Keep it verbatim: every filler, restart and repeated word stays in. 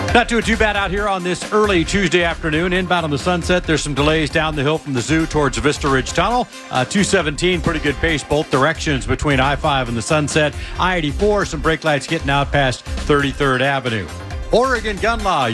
Not doing too bad out here on this early Tuesday afternoon. Inbound on the Sunset, there's some delays down the hill from the zoo towards Vista Ridge Tunnel. Uh, two seventeen, pretty good pace both directions between I five and the Sunset. I eighty-four, some brake lights getting out past thirty-third Avenue. Oregon gun law.